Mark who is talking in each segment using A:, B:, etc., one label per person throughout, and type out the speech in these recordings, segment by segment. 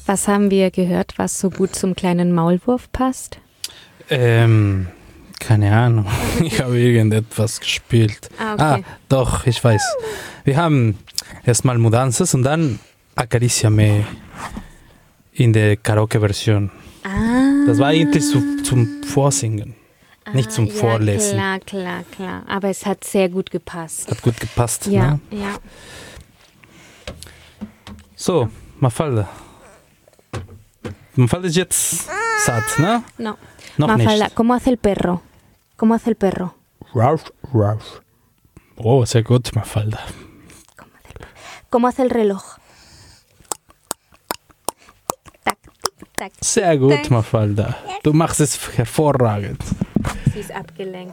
A: Was haben wir gehört, was so gut zum kleinen Maulwurf passt?
B: Keine Ahnung. Ich habe irgendetwas gespielt.
A: Okay.
B: Doch, ich weiß. Wir haben erstmal Mudanzas und dann Acariciame in der Karaoke-Version. Das war eigentlich zum Vorsingen, nicht zum Vorlesen.
A: Klar. Aber es hat sehr gut gepasst.
B: Hat gut gepasst.
A: Ja,
B: Ne?
A: ja.
B: So, Mafalda. Mafalda ist jetzt satt, ne?
A: No.
B: Noch
A: Mafalda,
B: nicht.
A: ¿cómo hace el perro? ¿Cómo hace el perro?
B: Rauf, rauf. Oh, sehr gut, Mafalda.
A: ¿Cómo hace el reloj? Tac, tic, tac.
B: Sehr gut, Mafalda. Du machst es hervorragend.
A: Sie ist abgelenkt.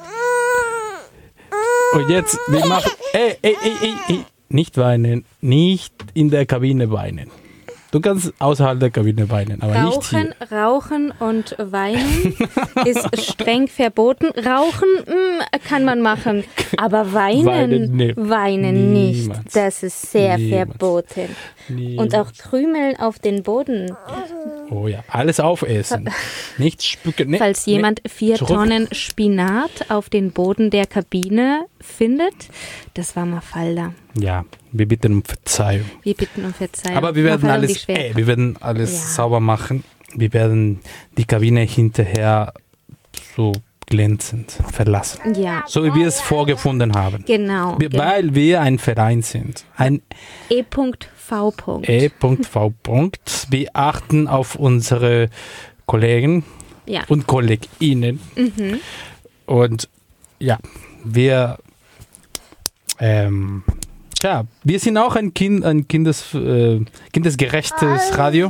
B: Und jetzt, wir machen... Ey. Nicht weinen. Nicht in der Kabine weinen. Du kannst außerhalb der Kabine weinen, aber nicht hier.
A: Rauchen und Weinen ist streng verboten. Rauchen kann man machen, aber weinen nicht. Das ist sehr verboten. Und auch Krümel auf den Boden.
B: Oh ja, alles aufessen. Nicht spucken. Nee,
A: Falls jemand 4
B: zurück.
A: Tonnen Spinat auf den Boden der Kabine findet, das war Mafalda.
B: Ja, wir bitten um Verzeihung.
A: Wir bitten um Verzeihung.
B: Aber wir werden alles sauber machen. Wir werden die Kabine hinterher so glänzend verlassen.
A: Ja.
B: So wie wir es vorgefunden haben.
A: Genau.
B: Weil wir ein Verein sind. Ein
A: E.V.
B: E.V. Wir achten auf unsere Kollegen und Kolleginnen. Und ja, wir sind auch ein kindesgerechtes Radio.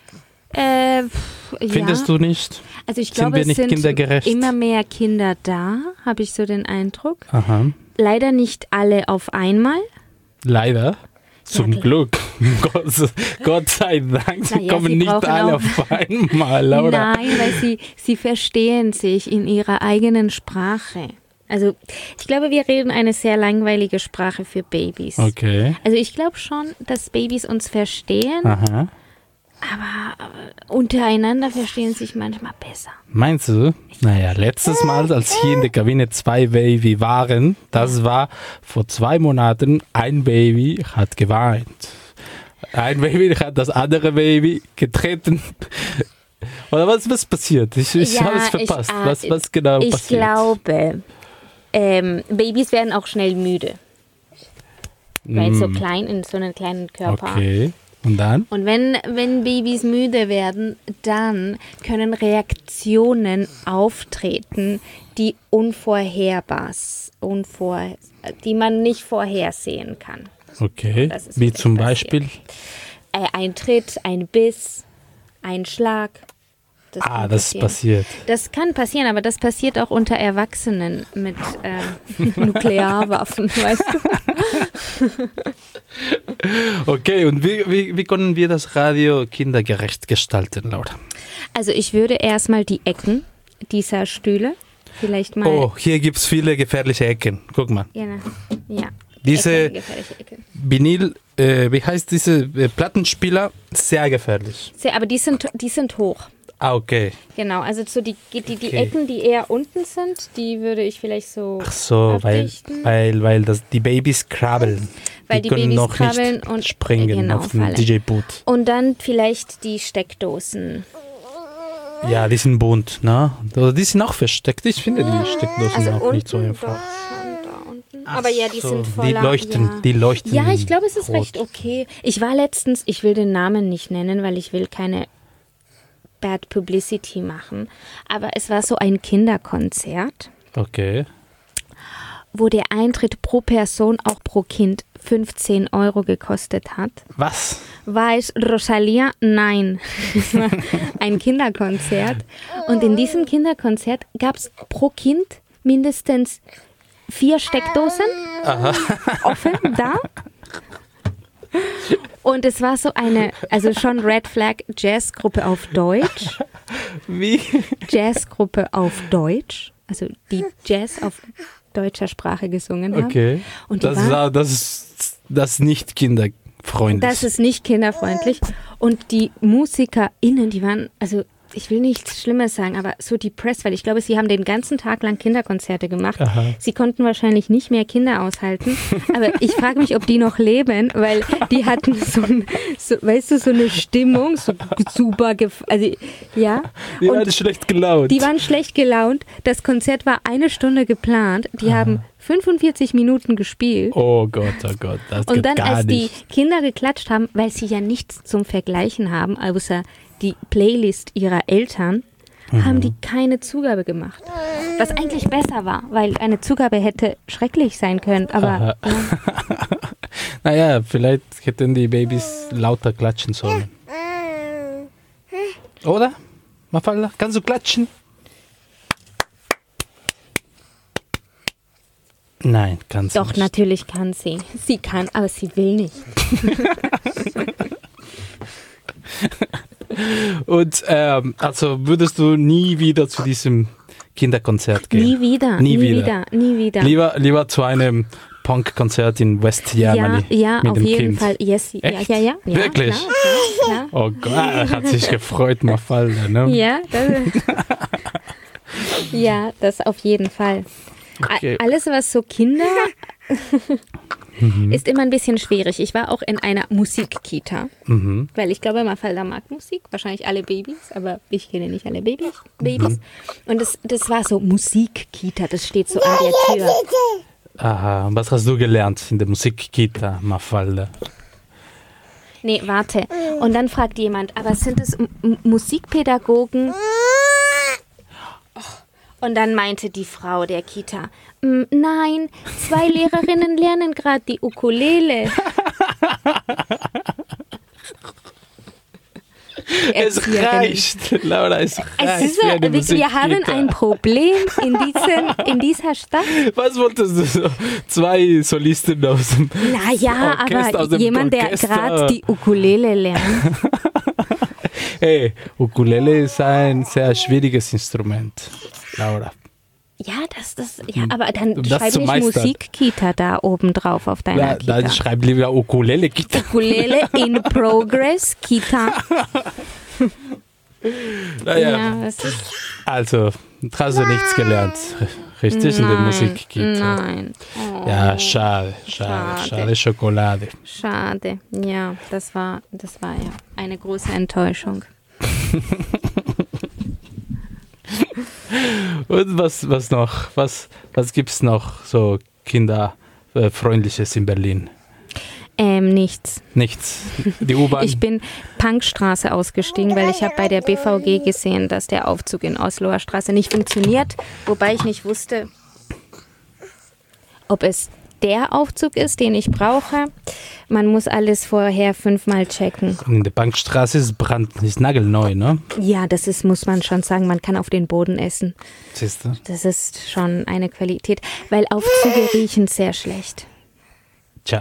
B: Findest du nicht?
A: Also ich glaube, es sind immer mehr Kinder da, habe ich so den Eindruck.
B: Aha.
A: Leider nicht alle auf einmal.
B: Leider? Zum Glück. Gott sei Dank, sie kommen nicht alle auf einmal, oder?
A: Nein, weil sie verstehen sich in ihrer eigenen Sprache. Also ich glaube, wir reden eine sehr langweilige Sprache für Babys.
B: Okay.
A: Also ich glaube schon, dass Babys uns verstehen,
B: Aha.
A: aber untereinander verstehen sich manchmal besser.
B: Meinst du? Naja, letztes Mal, als hier in der Kabine 2 Baby waren, das war vor 2 Monaten, ein Baby hat geweint. Ein Baby hat das andere Baby getreten. Oder was passiert? Ich habe es verpasst. Was genau passiert?
A: Ich glaube, Babys werden auch schnell müde. Weil so klein, in so einem kleinen Körper.
B: Okay. Und dann?
A: Und wenn Babys müde werden, dann können Reaktionen auftreten, die die man nicht vorhersehen kann.
B: Okay. Wie zum Beispiel?
A: Ein Tritt, ein Biss, ein Schlag.
B: Das passiert.
A: Das kann passieren, aber das passiert auch unter Erwachsenen mit Nuklearwaffen, weißt du?
B: Okay, und wie können wir das Radio kindergerecht gestalten, Laura?
A: Also ich würde erstmal die Ecken dieser Stühle vielleicht mal...
B: Oh, hier gibt es viele gefährliche Ecken. Guck mal.
A: Ja.
B: Diese
A: gefährliche Ecken.
B: Vinyl, wie heißt diese Plattenspieler? Sehr gefährlich.
A: Aber die sind hoch.
B: Okay.
A: Genau, also so die Ecken, die eher unten sind, die würde ich vielleicht so abdichten.
B: weil die Babys krabbeln.
A: Weil die
B: können
A: Babys
B: noch
A: krabbeln
B: nicht
A: und
B: springen auf den DJ-Boot.
A: Und dann vielleicht die Steckdosen.
B: Ja, die sind bunt, ne? Oder die sind auch versteckt. Ich finde die Steckdosen auch nicht so einfach.
A: Aber ja, die sind voller.
B: Die leuchten.
A: Ja, ich glaube, es ist
B: rot.
A: recht okay. Ich war letztens, ich will den Namen nicht nennen, weil ich will keine Bad Publicity machen. Aber es war so ein Kinderkonzert.
B: Okay.
A: Wo der Eintritt pro Person, auch pro Kind, 15 € gekostet hat.
B: Was?
A: War es Rosalia? Nein. Es war ein Kinderkonzert. Und in diesem Kinderkonzert gab es pro Kind mindestens 4 Steckdosen offen da. Und es war so eine, also schon Red Flag Jazzgruppe auf Deutsch.
B: Wie?
A: Jazzgruppe auf Deutsch. Also die Jazz auf deutscher Sprache gesungen haben.
B: Okay.
A: Und
B: das ist nicht kinderfreundlich.
A: Das ist nicht kinderfreundlich. Und die MusikerInnen, die waren, also ich will nichts Schlimmes sagen, aber so depressed, weil ich glaube, sie haben den ganzen Tag lang Kinderkonzerte gemacht. Aha. Sie konnten wahrscheinlich nicht mehr Kinder aushalten, aber ich frage mich, ob die noch leben, weil die hatten so eine Stimmung, so super, also ja.
B: Die waren schlecht gelaunt.
A: Die waren schlecht gelaunt. Das Konzert war 1 Stunde geplant. Die haben 45 Minuten gespielt.
B: Oh Gott, das geht gar nicht.
A: Und dann, als die Kinder geklatscht haben, weil sie ja nichts zum Vergleichen haben, außer die Playlist ihrer Eltern, haben die keine Zugabe gemacht. Was eigentlich besser war, weil eine Zugabe hätte schrecklich sein können. Aber
B: naja, vielleicht hätten die Babys lauter klatschen sollen. Oder? Mafalda, kannst du klatschen? Nein, kann sie nicht.
A: Doch, natürlich kann sie. Sie kann, aber sie will nicht.
B: Und also würdest du nie wieder zu diesem Kinderkonzert gehen?
A: Nie wieder.
B: Lieber zu einem Punk-Konzert in West Germany.
A: Ja,
B: mit
A: auf
B: dem
A: jeden
B: Kind.
A: Fall. Yes. Ja.
B: Wirklich?
A: Klar.
B: Oh Gott, hat sich gefreut, Mafalda, ne?
A: Ja, das auf jeden Fall. Okay. Alles, was so Kinder ist immer ein bisschen schwierig. Ich war auch in einer Musikkita, weil ich glaube, Mafalda mag Musik, wahrscheinlich alle Babys, aber ich kenne nicht alle Babys. Und das war so Musikkita, das steht so an der Tür.
B: Aha, und was hast du gelernt in der Musikkita, Mafalda?
A: Nee, warte. Und dann fragt jemand, aber sind es Musikpädagogen? Und dann meinte die Frau der Kita, nein, 2 Lehrerinnen lernen gerade die Ukulele.
B: Es reicht, Laura, es reicht.
A: Wir haben ein Problem in dieser Stadt.
B: Was wolltest du so? 2 Solisten aus dem Orchester,
A: aber jemand, der gerade die Ukulele lernt.
B: Hey, Ukulele ist ein sehr schwieriges Instrument, Laura.
A: Ja, aber dann schreib nicht Musikkita da oben drauf auf deiner Kita.
B: Dann schreib lieber Ukulele-Kita.
A: Ukulele in Progress Kita.
B: Naja, also, hast du nichts gelernt, richtig, in der Musikkita?
A: Nein. Oh,
B: ja, schade, Schokolade.
A: Schade, ja, das war ja eine große Enttäuschung.
B: Und was noch? Was gibt's noch so Kinderfreundliches in Berlin?
A: Nichts.
B: Nichts. Die U-Bahn?
A: Ich bin Punkstraße ausgestiegen, weil ich habe bei der BVG gesehen, dass der Aufzug in Osloer Straße nicht funktioniert, wobei ich nicht wusste, ob es der Aufzug ist, den ich brauche. Man muss alles vorher 5-mal checken.
B: In der Bankstraße ist nagelneu, ne?
A: Ja, muss man schon sagen, man kann auf den Boden essen.
B: Siehst du?
A: Das ist schon eine Qualität, weil Aufzüge riechen sehr schlecht.
B: Tja.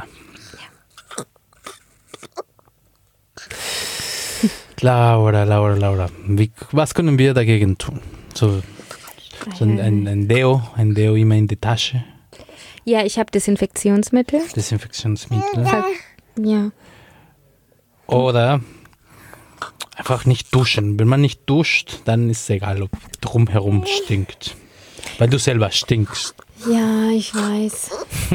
B: Laura. Was können wir dagegen tun? So ein Deo immer in die Tasche?
A: Ja, ich habe Desinfektionsmittel. Ja.
B: Oder einfach nicht duschen. Wenn man nicht duscht, dann ist es egal, ob drumherum stinkt. Weil du selber stinkst.
A: Ja, ich weiß.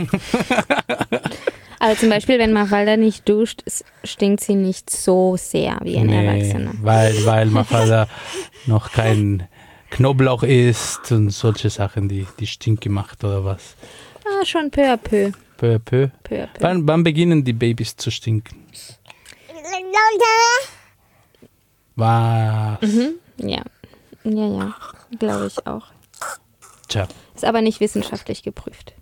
A: Aber zum Beispiel, wenn Mafalda nicht duscht, stinkt sie nicht so sehr wie ein Erwachsener.
B: Weil Mafalda noch kein Knoblauch isst und solche Sachen, die stinken macht oder was.
A: Ah, schon peu à peu.
B: Peu à peu? Peu à peu. Wann beginnen die Babys zu stinken? Was?
A: Ja, glaube ich auch.
B: Tja.
A: Ist aber nicht wissenschaftlich geprüft.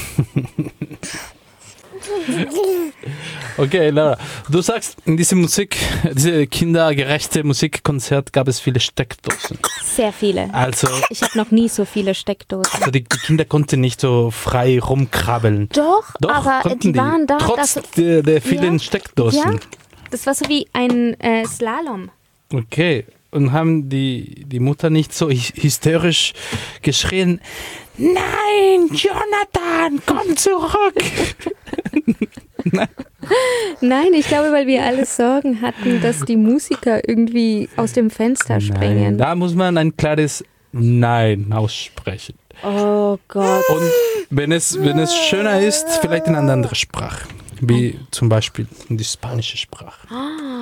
B: Okay, Laura, du sagst, in diese kindergerechte Musikkonzert gab es viele Steckdosen.
A: Sehr viele.
B: Also,
A: ich habe noch nie so viele Steckdosen.
B: Also die Kinder konnten nicht so frei rumkrabbeln.
A: Doch, aber die waren da.
B: Trotz der vielen Steckdosen.
A: Ja, das war so wie ein Slalom.
B: Okay, und haben die Mutter nicht so hysterisch geschrien, nein, Jonathan, komm zurück.
A: Nein, ich glaube, weil wir alle Sorgen hatten, dass die Musiker irgendwie aus dem Fenster springen.
B: Da muss man ein klares Nein aussprechen.
A: Oh Gott.
B: Und wenn es schöner ist, vielleicht in eine andere Sprache. Wie zum Beispiel in die spanische Sprache.